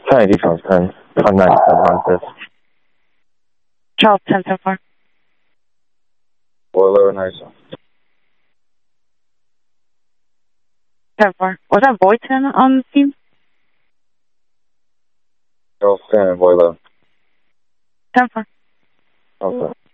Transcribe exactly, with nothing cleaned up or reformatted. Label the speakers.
Speaker 1: Kennedy Charles ten, on nine seven on fifth.
Speaker 2: Charles ten ten four.
Speaker 1: four eleven Harrison.
Speaker 2: ten four. Was that Boyton on the team?
Speaker 1: Charles ten and Boy eleven.
Speaker 2: ten four.
Speaker 1: Okay.